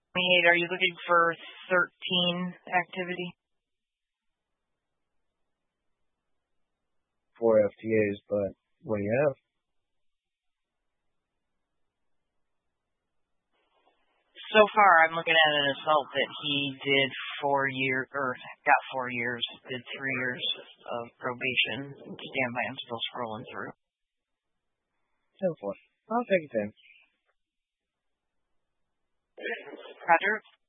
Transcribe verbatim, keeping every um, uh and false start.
twenty-eight, are you looking for thirteen activity? Four F T As, but what do you have? So far, I'm looking at an assault that he did four years, or got four years, did three years of probation. Stand by, I'm still scrolling through. ten four. I'll take it then. Roger.